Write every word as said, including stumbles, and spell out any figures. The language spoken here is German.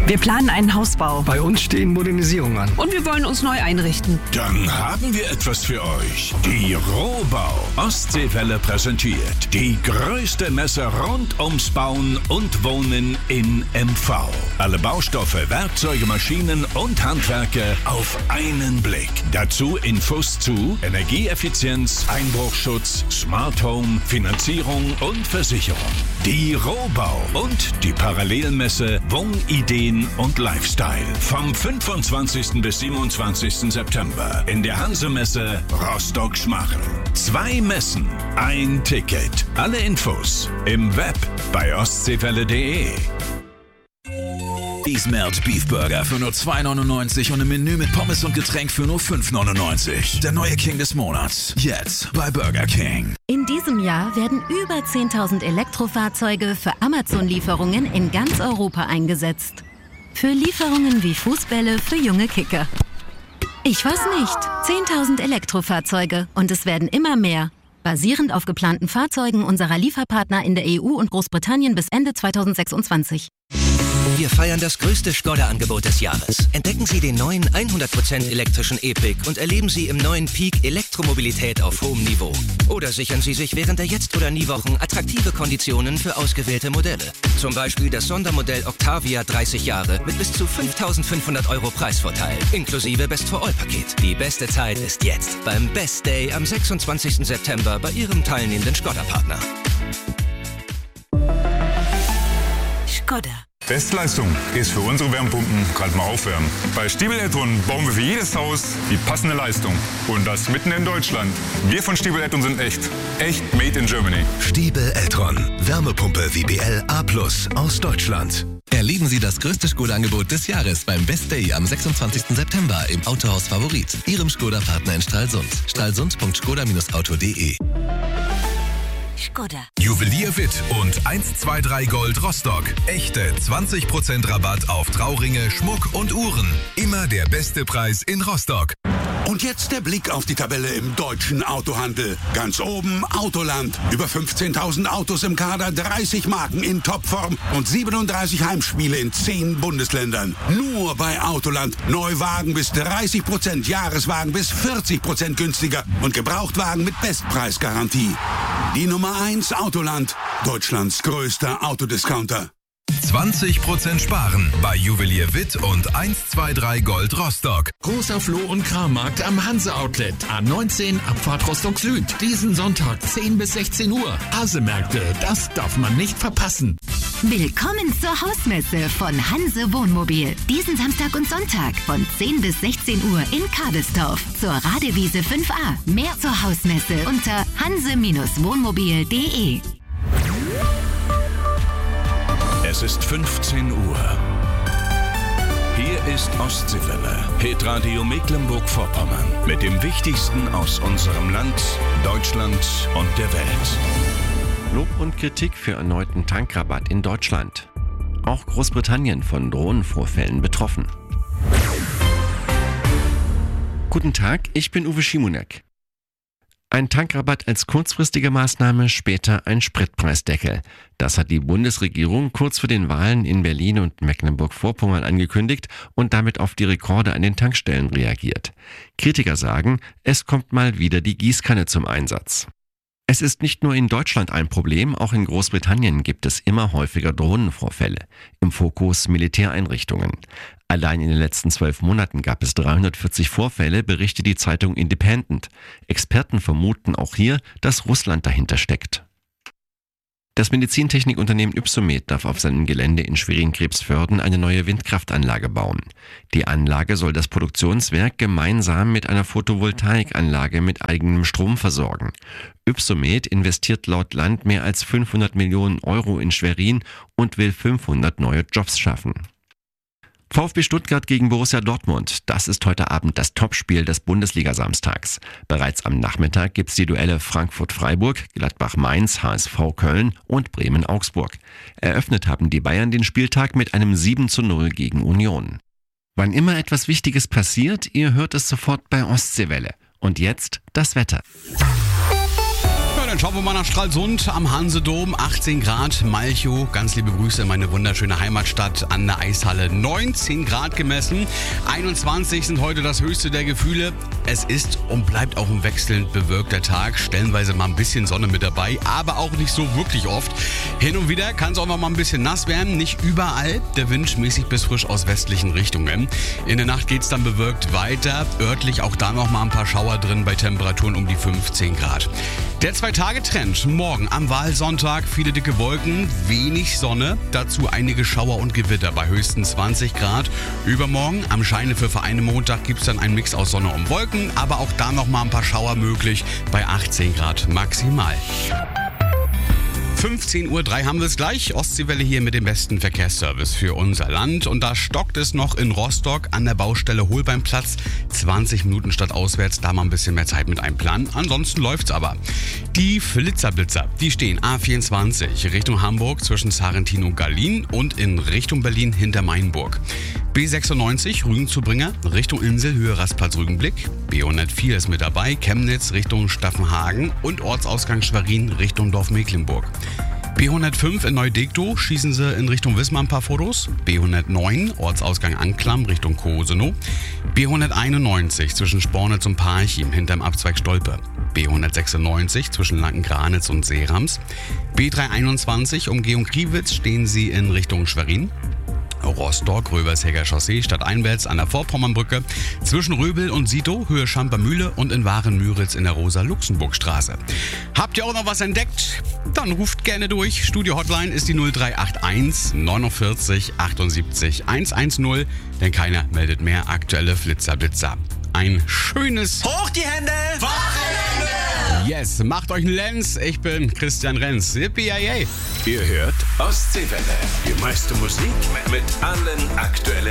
Wir planen einen Hausbau. Bei uns stehen Modernisierungen an. Und wir wollen uns neu einrichten. Dann haben wir etwas für euch. Die Rohbau. Ostseewelle präsentiert die größte Messe rund ums Bauen und Wohnen in M V. Alle Baustoffe, Werkzeuge, Maschinen und Handwerke auf einen Blick. Dazu Infos zu Energieeffizienz, Einbruchschutz, Smart Home, Finanzierung und Versicherung. Die Rohbau und die Parallelmesse Wohnideen und Lifestyle. Vom fünfundzwanzigsten bis siebenundzwanzigsten September in der Hansemesse Rostock-Schmachel. Zwei Messen, ein Ticket. Alle Infos im Web bei ostseewelle punkt de. Ismert Beef Burger für nur zwei neunundneunzig und ein Menü mit Pommes und Getränk für nur fünf neunundneunzig. Der neue King des Monats. Jetzt bei Burger King. In diesem Jahr werden über zehntausend Elektrofahrzeuge für Amazon-Lieferungen in ganz Europa eingesetzt. Für Lieferungen wie Fußbälle für junge Kicker. Ich weiß nicht. zehntausend Elektrofahrzeuge und es werden immer mehr. Basierend auf geplanten Fahrzeugen unserer Lieferpartner in der E U und Großbritannien bis Ende zweitausendsechsundzwanzig. Wir feiern das größte Skoda-Angebot des Jahres. Entdecken Sie den neuen hundert Prozent elektrischen E-Pick und erleben Sie im neuen Peak Elektromobilität auf hohem Niveau. Oder sichern Sie sich während der Jetzt- oder Nie-Wochen attraktive Konditionen für ausgewählte Modelle. Zum Beispiel das Sondermodell Octavia dreißig Jahre mit bis zu fünftausendfünfhundert Euro Preisvorteil, inklusive Best-for-All-Paket. Die beste Zeit ist jetzt beim Best Day am sechsundzwanzigsten September bei Ihrem teilnehmenden Skoda-Partner. Skoda. Bestleistung ist für unsere Wärmepumpen gerade mal aufwärmen. Bei Stiebel Eltron bauen wir für jedes Haus die passende Leistung. Und das mitten in Deutschland. Wir von Stiebel Eltron sind echt. Echt made in Germany. Stiebel Eltron. Wärmepumpe W B L A plus aus Deutschland. Erleben Sie das größte Skoda-Angebot des Jahres beim Best Day am sechsundzwanzigsten September im Autohaus Favorit, Ihrem Skoda-Partner in Stralsund. stralsund punkt skoda Bindestrich auto punkt de. Skoda. Juwelier Witt und eins zwei drei Gold Rostock. Echte zwanzig Prozent Rabatt auf Trauringe, Schmuck und Uhren. Immer der beste Preis in Rostock. Und jetzt der Blick auf die Tabelle im deutschen Autohandel. Ganz oben Autoland. Über fünfzehntausend Autos im Kader, dreißig Marken in Topform und siebenunddreißig Heimspiele in zehn Bundesländern. Nur bei Autoland. Neuwagen bis dreißig Prozent, Jahreswagen bis vierzig Prozent günstiger und Gebrauchtwagen mit Bestpreisgarantie. Die Nummer eins Autoland. Deutschlands größter Autodiscounter. zwanzig Prozent sparen bei Juwelier Witt und eins zwei drei Gold Rostock. Großer Floh- und Krammarkt am Hanse-Outlet. A neunzehn, Abfahrt Rostock Süd. Diesen Sonntag zehn bis sechzehn Uhr. Hase-Märkte, das darf man nicht verpassen. Willkommen zur Hausmesse von Hanse Wohnmobil. Diesen Samstag und Sonntag von zehn bis sechzehn Uhr in Kabelsdorf zur Radewiese fünf a. Mehr zur Hausmesse unter hanse Wohnmobil punkt de. Es ist fünfzehn Uhr. Hier ist Ostseewelle, Hitradio Mecklenburg-Vorpommern mit dem Wichtigsten aus unserem Land, Deutschland und der Welt. Lob und Kritik für erneuten Tankrabatt in Deutschland. Auch Großbritannien von Drohnenvorfällen betroffen. Guten Tag, ich bin Uwe Schimonek. Ein Tankrabatt als kurzfristige Maßnahme, später ein Spritpreisdeckel. Das hat die Bundesregierung kurz vor den Wahlen in Berlin und Mecklenburg-Vorpommern angekündigt und damit auf die Rekorde an den Tankstellen reagiert. Kritiker sagen, es kommt mal wieder die Gießkanne zum Einsatz. Es ist nicht nur in Deutschland ein Problem, auch in Großbritannien gibt es immer häufiger Drohnenvorfälle. Im Fokus Militäreinrichtungen. Allein in den letzten zwölf Monaten gab es dreihundertvierzig Vorfälle, berichtet die Zeitung Independent. Experten vermuten auch hier, dass Russland dahinter steckt. Das Medizintechnikunternehmen Ypsomed darf auf seinem Gelände in Schwerin-Krebsförden eine neue Windkraftanlage bauen. Die Anlage soll das Produktionswerk gemeinsam mit einer Photovoltaikanlage mit eigenem Strom versorgen. Ypsomed investiert laut Land mehr als fünfhundert Millionen Euro in Schwerin und will fünfhundert neue Jobs schaffen. VfB Stuttgart gegen Borussia Dortmund. Das ist heute Abend das Topspiel des Bundesliga-Samstags. Bereits am Nachmittag gibt's die Duelle Frankfurt-Freiburg, Gladbach-Mainz, H S V Köln und Bremen-Augsburg. Eröffnet haben die Bayern den Spieltag mit einem sieben zu null gegen Union. Wann immer etwas Wichtiges passiert, ihr hört es sofort bei Ostseewelle. Und jetzt das Wetter. dann schauen wir mal nach Stralsund am Hansedom. achtzehn Grad, Malchow. Ganz liebe Grüße in meine wunderschöne Heimatstadt an der Eishalle. neunzehn Grad gemessen. einundzwanzig sind heute das höchste der Gefühle. Es ist und bleibt auch ein wechselnd bewölkter Tag. Stellenweise mal ein bisschen Sonne mit dabei, aber auch nicht so wirklich oft. Hin und wieder kann es auch noch mal ein bisschen nass werden. Nicht überall. Der Wind mäßig bis frisch aus westlichen Richtungen. In der Nacht geht es dann bewölkt weiter. Örtlich auch da noch mal ein paar Schauer drin bei Temperaturen um die fünfzehn Grad. Der Zwei-Tage-Trend. Morgen am Wahlsonntag viele dicke Wolken, wenig Sonne. Dazu einige Schauer und Gewitter bei höchstens zwanzig Grad. Übermorgen am Scheine für Vereine Montag gibt es dann einen Mix aus Sonne und Wolken. Aber auch da noch mal ein paar Schauer möglich bei achtzehn Grad maximal. fünfzehn Uhr drei haben wir es gleich. Ostseewelle hier mit dem besten Verkehrsservice für unser Land. Und da stockt es noch in Rostock an der Baustelle Holbeinplatz. zwanzig Minuten statt auswärts, da mal ein bisschen mehr Zeit mit einplanen. Ansonsten läuft's aber. Die Flitzerblitzer, die stehen A vierundzwanzig Richtung Hamburg zwischen Sarrentin und Gallien und in Richtung Berlin hinter Mainburg. B sechsundneunzig Rügen-Zubringer Richtung Insel, Höhe Rastplatz Rügenblick. B hundertvier ist mit dabei, Chemnitz Richtung Staffenhagen und Ortsausgang Schwerin Richtung Dorf Mecklenburg. B hundertfünf in Neudegtow schießen sie in Richtung Wismar ein paar Fotos. B hundertneun Ortsausgang Anklam Richtung Kosenow. B hunderteinundneunzig zwischen Spornitz und Parchim hinterm Abzweig Stolpe. B hundertsechsundneunzig zwischen Lanken-Granitz und Seerams. B dreihunderteinundzwanzig Umgehung Kriwitz stehen sie in Richtung Schwerin. Rostock, Röbershäger Chaussee, stadteinwärts an der Vorpommernbrücke, zwischen Röbel und Sito, Höhe Schampermühle und in Waren-Müritz in der Rosa-Luxemburg-Straße. Habt ihr auch noch was entdeckt? Dann ruft gerne durch. Studio-Hotline ist die null drei acht eins neunundvierzig achtundsiebzig hundertzehn, denn keiner meldet mehr aktuelle Flitzerblitzer. Ein schönes Hoch die Hände! Wochenende! Yes, macht euch einen Lenz. Ich bin Christian Renz. Yippie-yay. Ihr hört Ostseewelle. Die meiste Musik mit allen aktuellen